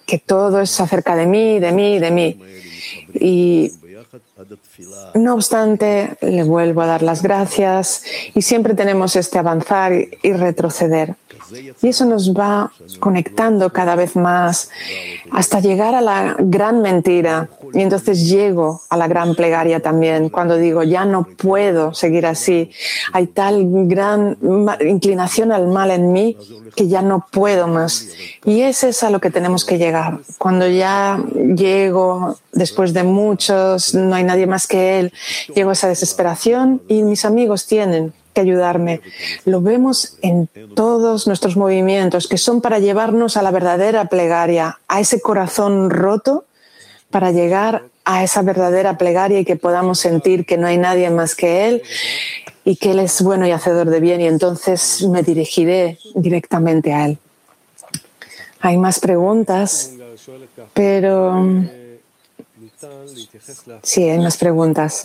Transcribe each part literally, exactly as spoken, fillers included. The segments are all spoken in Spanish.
que todo es acerca de mí, de mí, de mí. Y no obstante, le vuelvo a dar las gracias y siempre tenemos este avanzar y retroceder. Y eso nos va conectando cada vez más hasta llegar a la gran mentira. Y entonces llego a la gran plegaria también, cuando digo, ya no puedo seguir así. Hay tal gran inclinación al mal en mí que ya no puedo más. Y es eso a lo que tenemos que llegar. Cuando ya llego, después de muchos, no hay nadie más que él, llego a esa desesperación y mis amigos tienen que ayudarme. Lo vemos en todos nuestros movimientos, que son para llevarnos a la verdadera plegaria, a ese corazón roto, para llegar a esa verdadera plegaria y que podamos sentir que no hay nadie más que Él y que Él es bueno y hacedor de bien, y entonces me dirigiré directamente a Él. Hay más preguntas, pero sí, hay más preguntas.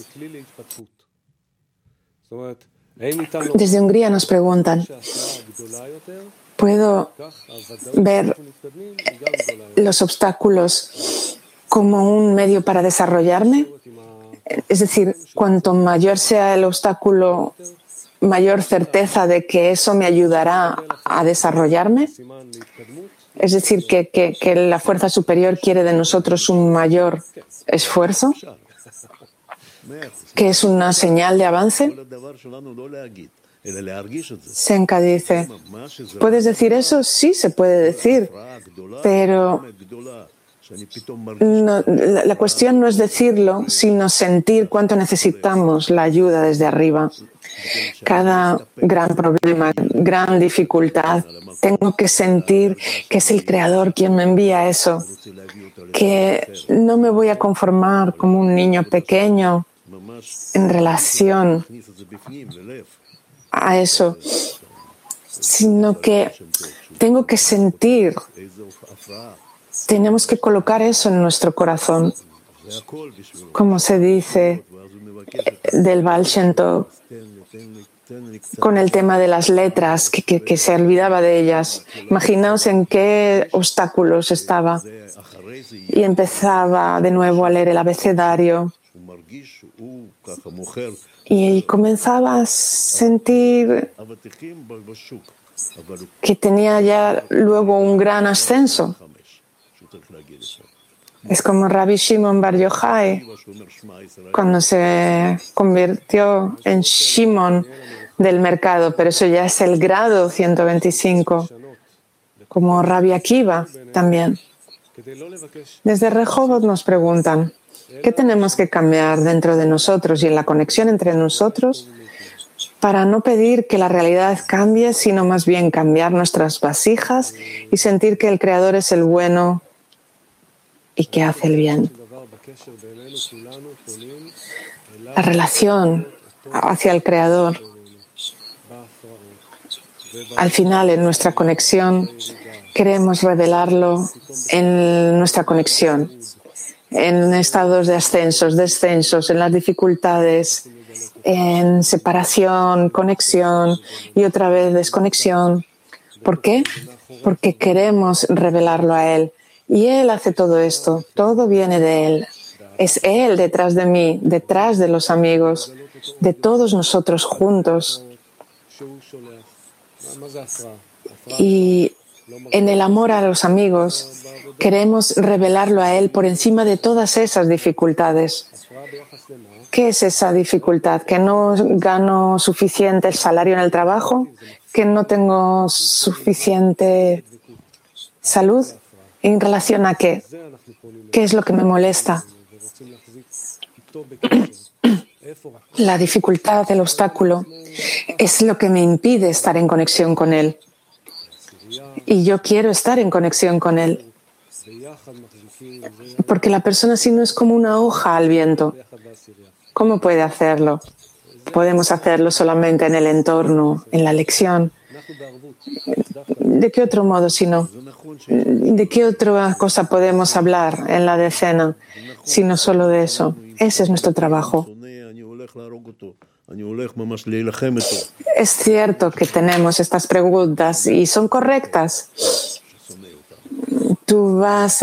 Desde Hungría nos preguntan, ¿puedo ver los obstáculos como un medio para desarrollarme? Es decir, cuanto mayor sea el obstáculo, mayor certeza de que eso me ayudará a desarrollarme. Es decir, que, que, que la fuerza superior quiere de nosotros un mayor esfuerzo, que es una señal de avance. Senka dice, ¿puedes decir eso? Sí, se puede decir, pero no, la, la cuestión no es decirlo, sino sentir cuánto necesitamos la ayuda desde arriba. Cada gran problema, gran dificultad, tengo que sentir que es el Creador quien me envía eso, que no me voy a conformar como un niño pequeño en relación a eso, sino que tengo que sentir, tenemos que colocar eso en nuestro corazón, como se dice del Baal Shem Tov, con el tema de las letras, que, que, que se olvidaba de ellas. Imaginaos en qué obstáculos estaba y empezaba de nuevo a leer el abecedario y comenzaba a sentir que tenía ya luego un gran ascenso. Es como Rabbi Shimon Bar Yochai, cuando se convirtió en Shimon del mercado, pero eso ya es el grado ciento veinticinco, como Rabbi Akiva también. Desde Rehovot nos preguntan, ¿qué tenemos que cambiar dentro de nosotros y en la conexión entre nosotros para no pedir que la realidad cambie, sino más bien cambiar nuestras vasijas y sentir que el Creador es el bueno y que hace el bien? La relación hacia el Creador, al final en nuestra conexión, queremos revelarlo en nuestra conexión, en estados de ascensos, descensos, en las dificultades, en separación, conexión y otra vez desconexión. ¿Por qué? Porque queremos revelarlo a Él. Y Él hace todo esto, todo viene de Él. Es Él detrás de mí, detrás de los amigos, de todos nosotros juntos. Y en el amor a los amigos queremos revelarlo a Él por encima de todas esas dificultades. ¿Qué es esa dificultad? ¿Que no gano suficiente salario en el trabajo? ¿Que no tengo suficiente salud? ¿En relación a qué? ¿Qué es lo que me molesta? La dificultad, el obstáculo, es lo que me impide estar en conexión con Él. Y yo quiero estar en conexión con Él. Porque la persona así no es como una hoja al viento. ¿Cómo puede hacerlo? Podemos hacerlo solamente en el entorno, en la lección. ¿De qué otro modo si no? ¿De qué otra cosa podemos hablar en la decena si no solo de eso? Ese es nuestro trabajo. Es cierto que tenemos estas preguntas y son correctas. Tú vas